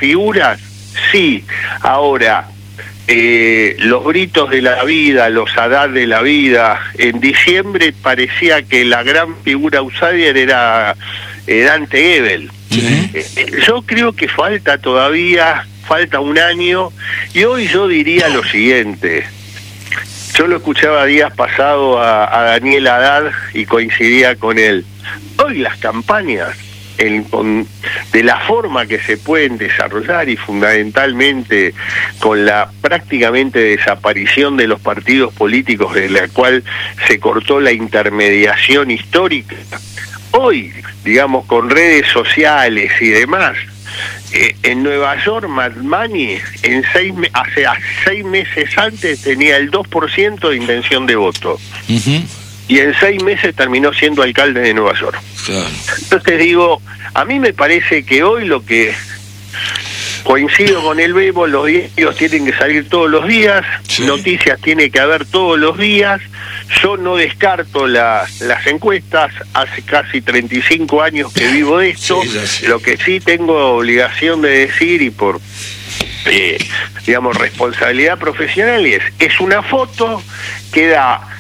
figuras, sí. Ahora, los Britos de la vida, los Haddad de la vida, en diciembre parecía que la gran figura outsider era Dante Gebel. Yo creo que falta un año, y hoy yo diría lo siguiente. Yo lo escuchaba días pasados a Daniel Haddad y coincidía con él. Hoy las campañas, de la forma que se pueden desarrollar, y fundamentalmente con la prácticamente desaparición de los partidos políticos, de la cual se cortó la intermediación histórica, hoy, digamos, con redes sociales y demás, en Nueva York, Mad Money, hace 6 meses antes tenía el 2% de intención de voto. Y en 6 meses terminó siendo alcalde de Nueva York. Claro. Entonces digo, a mí me parece que hoy lo que coincido con el Bebo, los diarios tienen que salir todos los días, noticias tiene que haber todos los días. Yo no descarto las encuestas, hace casi 35 años que vivo de esto. Lo que sí tengo obligación de decir, y por digamos responsabilidad profesional, es una foto que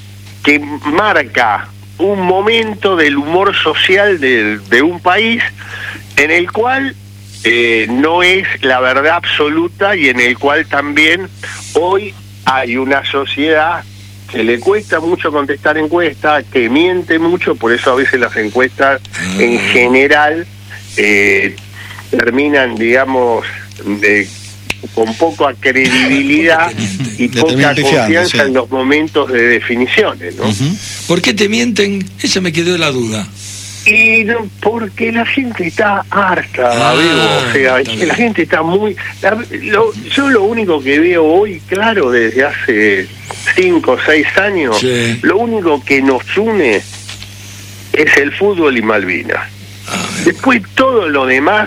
marca un momento del humor social de un país en el cual no es la verdad absoluta, y en el cual también hoy hay una sociedad que le cuesta mucho contestar encuestas, que miente mucho. Por eso a veces las encuestas en general terminan, digamos, con poca credibilidad y poca confianza en los momentos de definiciones, ¿no? ¿Por qué te mienten? Esa me quedó la duda. Y no, porque la gente está harta, o sea, la gente está muy... yo lo único que veo hoy, claro, desde hace 5 o 6 años, lo único que nos une es el fútbol y Malvinas. Después todo lo demás,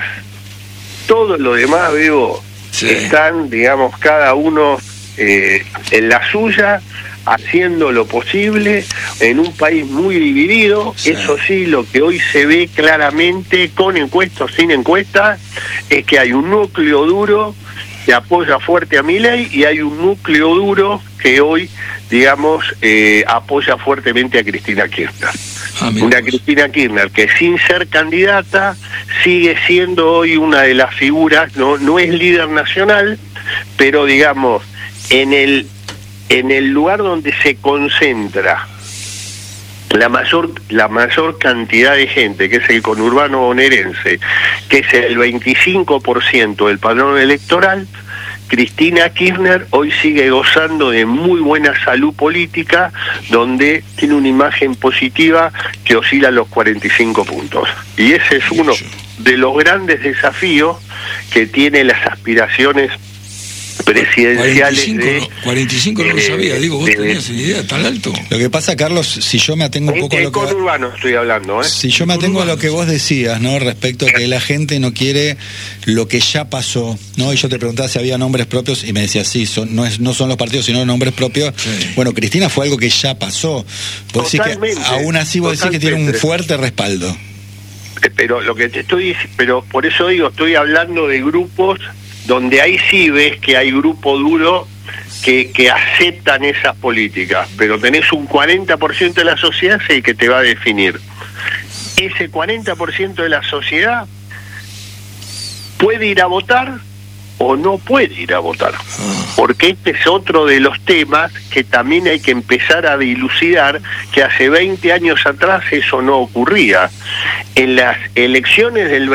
veo, están, digamos, cada uno en la suya, haciendo lo posible en un país muy dividido. Eso sí, lo que hoy se ve claramente, con encuestas, sin encuestas, es que hay un núcleo duro que apoya fuerte a Milei, y hay un núcleo duro que hoy, digamos, apoya fuertemente a Cristina Kirchner. Una Cristina Kirchner que, sin ser candidata, sigue siendo hoy una de las figuras, no es líder nacional, pero digamos, en el lugar donde se concentra la mayor cantidad de gente, que es el conurbano bonaerense, que es el 25% del padrón electoral, Cristina Kirchner hoy sigue gozando de muy buena salud política, donde tiene una imagen positiva que oscila los 45 puntos. Y ese es uno de los grandes desafíos que tiene las aspiraciones presidenciales. 45 no lo sabía, digo, vos tenías una idea tan alto. Lo que pasa, Carlos, si yo me atengo un poco a lo que... conurbano estoy hablando, Si yo me atengo a lo que vos decías, ¿no? Respecto a que la gente no quiere lo que ya pasó, ¿no? Y yo te preguntaba si había nombres propios, y me decías, sí, no son los partidos, sino nombres propios. Bueno, Cristina fue algo que ya pasó. Vos decís que aún así vos decís que tiene un fuerte respaldo. Pero lo que te estoy diciendo, pero por eso digo, estoy hablando de grupos donde ahí sí ves que hay grupo duro que aceptan esas políticas, pero tenés un 40% de la sociedad el que te va a definir. Ese 40% de la sociedad puede ir a votar o no puede ir a votar, porque este es otro de los temas que también hay que empezar a dilucidar, que hace 20 años atrás eso no ocurría. En las elecciones del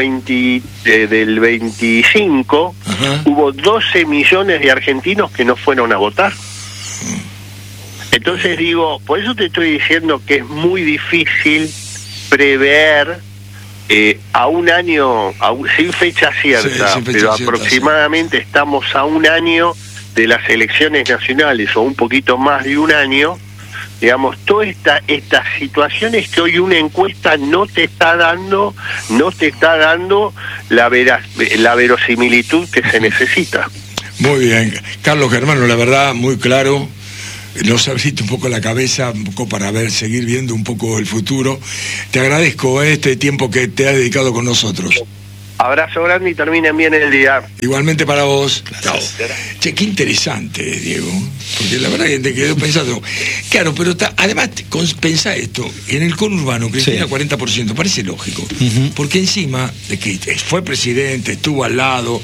25 hubo 12 millones de argentinos que no fueron a votar. Entonces digo, por eso te estoy diciendo que es muy difícil prever a un año, sin fecha cierta, pero aproximadamente estamos a un año de las elecciones nacionales, o un poquito más de un año, digamos, todas estas situaciones que hoy una encuesta no te está dando la verosimilitud que se necesita. Muy bien, Carlos Germano, la verdad, muy claro. Nos abriste un poco la cabeza, un poco para seguir viendo un poco el futuro. Te agradezco este tiempo que te has dedicado con nosotros. Abrazo grande y terminen bien el día. Igualmente para vos. Chao. Che, qué interesante, Diego. Porque la verdad que te quedó pensando. Claro, pero además pensá esto. En el conurbano, Cristina, 40%. Parece lógico. Porque encima de que fue presidente, estuvo al lado,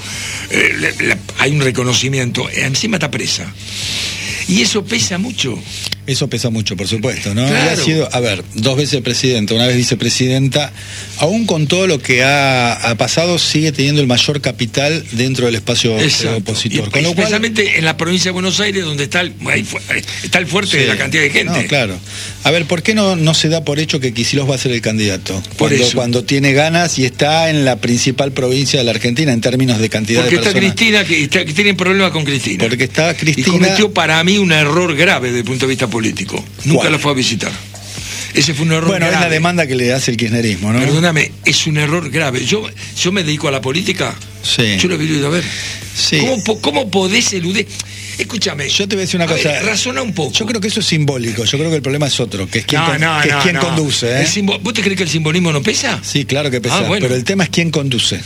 hay un reconocimiento. Encima está presa. Y eso pesa mucho. Eso pesa mucho, por supuesto, ¿no? Claro. Ha sido, 2 veces presidenta, una vez vicepresidenta. Aún con todo lo que ha pasado, sigue teniendo el mayor capital dentro del espacio opositor. Con lo cual, especialmente en la provincia de Buenos Aires, donde está el fuerte de la cantidad de gente. No, claro. A ver, ¿por qué no se da por hecho que Kicillof va a ser el candidato? Cuando tiene ganas y está en la principal provincia de la Argentina en términos de cantidad de personas. Porque está Cristina, que tienen problemas con Cristina. Porque está Cristina. Y cometió para mí un error grave desde el punto de vista político. Nunca la fue a visitar. Ese fue un error grave. Bueno, es la demanda que le hace el kirchnerismo, ¿no? Perdóname, es un error grave. Yo me dedico a la política. Sí. Yo lo he vivido a ver. Sí. ¿Cómo podés eludir? Escúchame. Yo te voy a decir una cosa. Razona un poco. Yo creo que eso es simbólico. Yo creo que el problema es otro, que es quién conduce. ¿Vos te crees que el simbolismo no pesa? Sí, claro que pesa. Bueno. Pero el tema es quién conduce.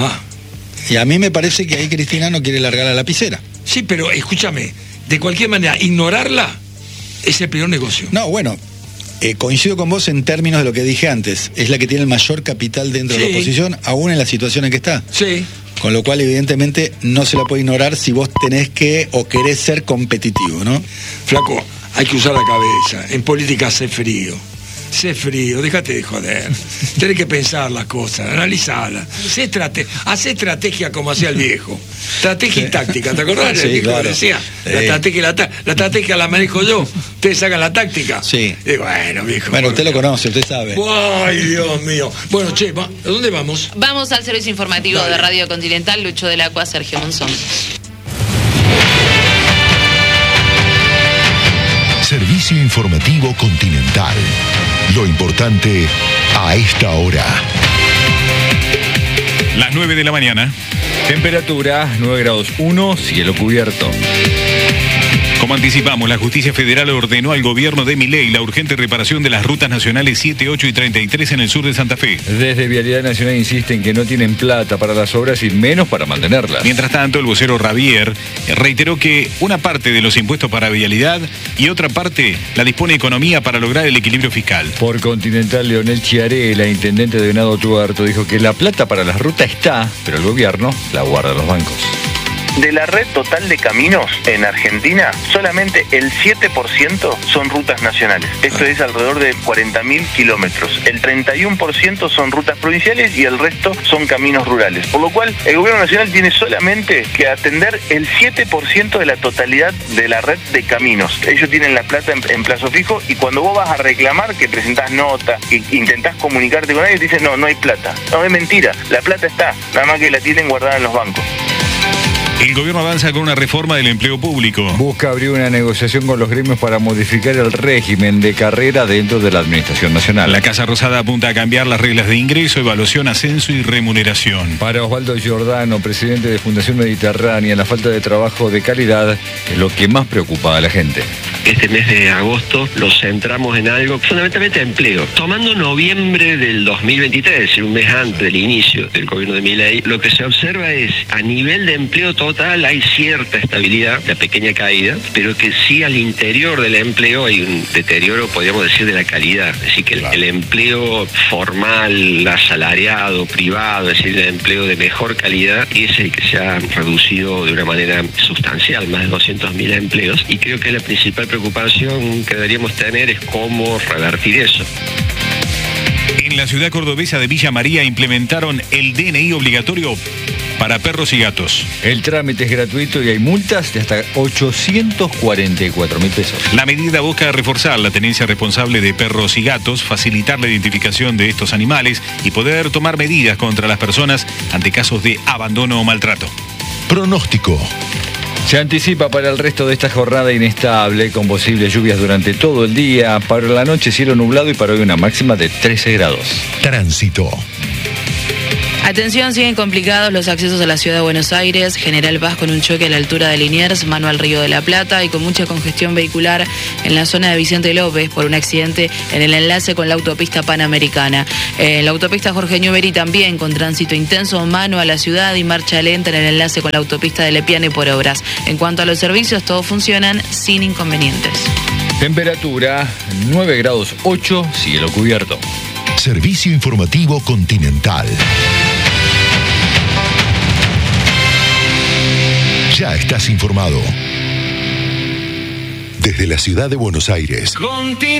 Y a mí me parece que ahí Cristina no quiere largar la lapicera. Sí, pero escúchame. De cualquier manera, ignorarla es el peor negocio. No, bueno, coincido con vos en términos de lo que dije antes. Es la que tiene el mayor capital dentro de la oposición, aún en la situación en que está. Sí. Con lo cual, evidentemente, no se la puede ignorar si vos tenés que o querés ser competitivo, ¿no? Flaco, hay que usar la cabeza. En política sé frío. Sé frío, déjate de joder. Tenés que pensar las cosas, analizarlas. Hacé estrategia como hacía el viejo. Estrategia y táctica, ¿te acordás? Sí, el viejo claro. decía, la estrategia la manejo yo. Ustedes sacan la táctica. Sí. Y bueno, viejo. Bueno, usted lo conoce, usted sabe. Ay, Dios mío. Bueno, che, ¿a dónde vamos? Vamos al servicio informativo de Radio Continental, Lucho del Acua, Sergio Monzón. Servicio informativo Continental. Lo importante a esta hora. Las 9 de la mañana. Temperatura 9 grados 1, cielo cubierto. Como anticipamos, la Justicia Federal ordenó al gobierno de Milei la urgente reparación de las rutas nacionales 7, 8 y 33 en el sur de Santa Fe. Desde Vialidad Nacional insisten que no tienen plata para las obras y menos para mantenerlas. Mientras tanto, el vocero Ravier reiteró que una parte de los impuestos para vialidad y otra parte la dispone Economía para lograr el equilibrio fiscal. Por Continental, Leonel Chiarella, intendente de Venado Tuerto, dijo que la plata para las rutas está, pero el gobierno la guarda en los bancos. De la red total de caminos en Argentina, solamente el 7% son rutas nacionales. Esto es alrededor de 40.000 kilómetros. El 31% son rutas provinciales y el resto son caminos rurales. Por lo cual, el gobierno nacional tiene solamente que atender el 7% de la totalidad de la red de caminos. Ellos tienen la plata en plazo fijo y cuando vos vas a reclamar, que presentás nota, que intentás comunicarte con ellos, dicen no hay plata. No, es mentira. La plata está, nada más que la tienen guardada en los bancos. El gobierno avanza con una reforma del empleo público. Busca abrir una negociación con los gremios para modificar el régimen de carrera dentro de la Administración Nacional. La Casa Rosada apunta a cambiar las reglas de ingreso, evaluación, ascenso y remuneración. Para Osvaldo Giordano, presidente de Fundación Mediterránea, la falta de trabajo de calidad es lo que más preocupa a la gente. Este mes de agosto lo centramos en algo, fundamentalmente empleo. Tomando noviembre del 2023, es decir, un mes antes del inicio del gobierno de Milei, lo que se observa es, a nivel de empleo total hay cierta estabilidad, una pequeña caída, pero que sí al interior del empleo hay un deterioro, podríamos decir, de la calidad. Es decir, que el empleo formal, asalariado, privado, es decir, el empleo de mejor calidad, es el que se ha reducido de una manera sustancial, más de 200.000 empleos, y creo que la principal preocupación que deberíamos tener es cómo revertir eso. En la ciudad cordobesa de Villa María implementaron el DNI obligatorio para perros y gatos. El trámite es gratuito y hay multas de hasta 844.000 pesos. La medida busca reforzar la tenencia responsable de perros y gatos, facilitar la identificación de estos animales y poder tomar medidas contra las personas ante casos de abandono o maltrato. Pronóstico. Se anticipa para el resto de esta jornada inestable, con posibles lluvias durante todo el día. Para la noche cielo nublado y para hoy una máxima de 13 grados. Tránsito. Atención, siguen complicados los accesos a la ciudad de Buenos Aires. General Paz con un choque a la altura de Liniers, mano al Río de la Plata, y con mucha congestión vehicular en la zona de Vicente López por un accidente en el enlace con la autopista Panamericana. En la autopista Jorge Newbery también con tránsito intenso, mano a la ciudad y marcha lenta en el enlace con la autopista de Lepiane por obras. En cuanto a los servicios, todos funcionan sin inconvenientes. Temperatura 9 grados 8, cielo cubierto. Servicio informativo Continental. Ya estás informado. Desde la ciudad de Buenos Aires.